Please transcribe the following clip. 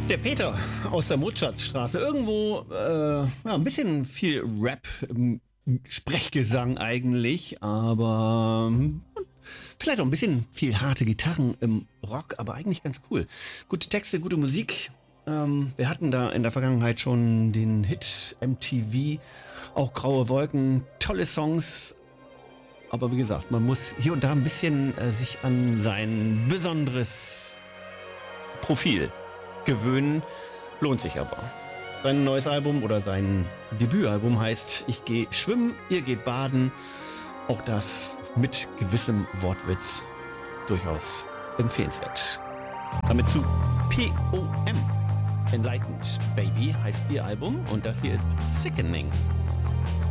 Der Peter aus der Mozartstraße. Irgendwo ein bisschen viel Rap im Sprechgesang eigentlich, aber vielleicht auch ein bisschen viel harte Gitarren im Rock, aber eigentlich ganz cool. Gute Texte, gute Musik. Wir hatten da in der Vergangenheit schon den Hit MTV, auch Graue Wolken, tolle Songs. Aber wie gesagt, man muss hier und da ein bisschen sich an sein besonderes Profil gewöhnen. Lohnt sich aber. Sein neues Album oder sein Debütalbum heißt Ich gehe schwimmen, ihr geht baden. Auch das mit gewissem Wortwitz durchaus empfehlenswert. Damit zu POM. Enlightened Baby heißt ihr Album und das hier ist Sickening.